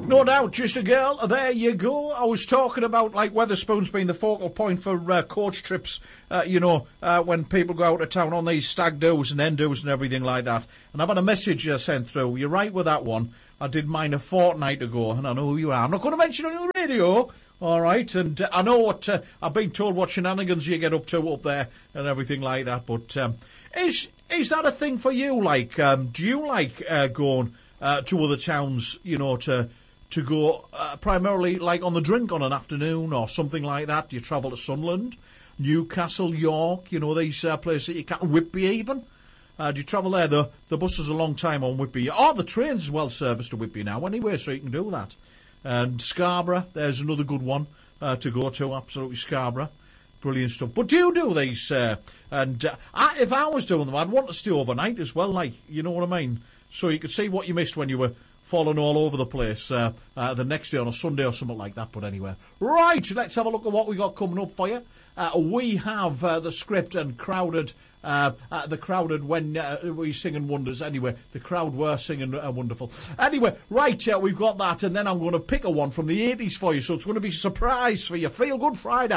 No doubt, just a girl. There you go. I was talking about like Wetherspoons being the focal point for coach trips. When people go out of town on these stag do's and endos and everything like that. And I've had a message sent through. You're right with that one. I did mine a fortnight ago, and I know who you are. I'm not going to mention it on the radio. All right, and I know what I've been told what shenanigans you get up to up there and everything like that. But is that a thing for you? Like, do you like going to other towns? To go primarily like on the drink on an afternoon or something like that? Do you travel to Sunderland, Newcastle, York? These places that you can't. Whitby even. Do you travel there? The bus is a long time on Whitby. Oh, the train's well serviced to Whitby now anyway, so you can do that. And Scarborough, there's another good one to go to, absolutely Scarborough. Brilliant stuff. But do you do these? If I was doing them, I'd want to stay overnight as well, like, you know what I mean? So you could see what you missed when you were falling all over the place the next day on a Sunday or something like that. But anyway, right, let's have a look at what we got coming up for you. We have the script and crowded when we singing Wonders. Anyway, the crowd were singing Wonderful. Anyway, right, we've got that, and then I'm going to pick a one from the 80s for you, so it's going to be a surprise for you. Feel Good Friday.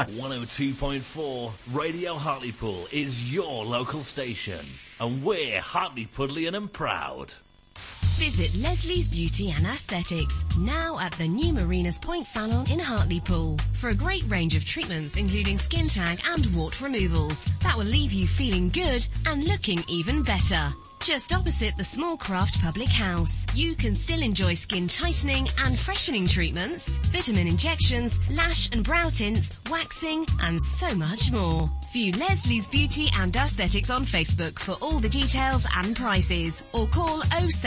102.4 Radio Hartlepool is your local station, and we're Hartlepoolian and proud. Visit Leslie's Beauty and Aesthetics, now at the new Marinas Point Salon in Hartlepool, for a great range of treatments including skin tag and wart removals that will leave you feeling good and looking even better. Just opposite the Small Craft Public House, you can still enjoy skin tightening and freshening treatments, vitamin injections, lash and brow tints, waxing, and so much more. View Leslie's Beauty and Aesthetics on Facebook for all the details and prices, or call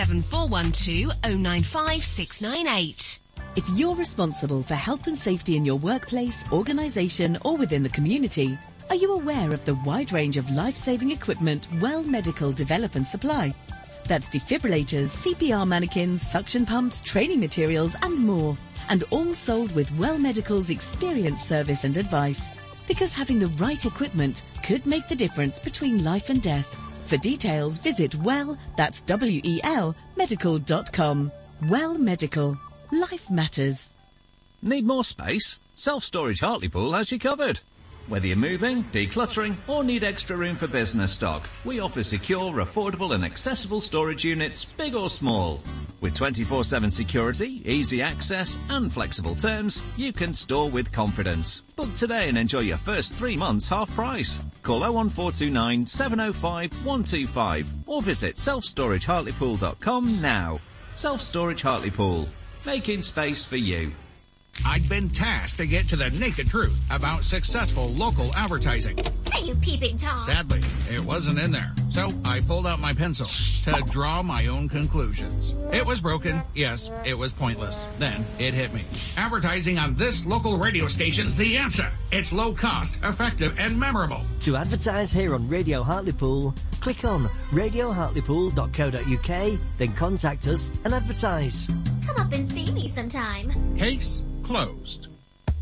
07412 095 698. If you're responsible for health and safety in your workplace, organisation, or within the community, are you aware of the wide range of life-saving equipment Well Medical develop and supply? That's defibrillators, CPR mannequins, suction pumps, training materials and more. And all sold with Well Medical's experienced service and advice. Because having the right equipment could make the difference between life and death. For details, visit that's WEL medical.com. Well Medical. Life matters. Need more space? Self-Storage Hartlepool has you covered. Whether you're moving, decluttering, or need extra room for business stock, we offer secure, affordable and accessible storage units, big or small. With 24/7 security, easy access and flexible terms, you can store with confidence. Book today and enjoy your first 3 months half price. Call 01429 705 125 or visit selfstoragehartlepool.com now. Self-Storage Hartlepool, making space for you. I'd been tasked to get to the naked truth about successful local advertising. Are you peeping Tom? Sadly, it wasn't in there. So I pulled out my pencil to draw my own conclusions. It was broken. Yes, it was pointless. Then it hit me. Advertising on this local radio station's the answer. It's low cost, effective, and memorable. To advertise here on Radio Hartlepool, click on radiohartlepool.co.uk, then contact us and advertise. Come up and see me sometime. Case closed.